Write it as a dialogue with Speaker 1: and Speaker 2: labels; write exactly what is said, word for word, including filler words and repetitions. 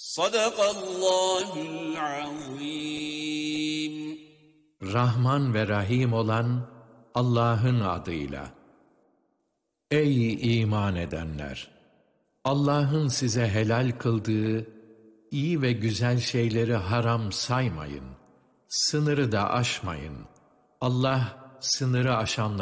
Speaker 1: Sadakallahul azim.
Speaker 2: Rahman ve Rahim olan Allah'ın adıyla. Ey iman edenler! Allah'ın size helal kıldığı iyi ve güzel şeyleri haram saymayın. Sınırı da aşmayın. Allah sınırı aşanları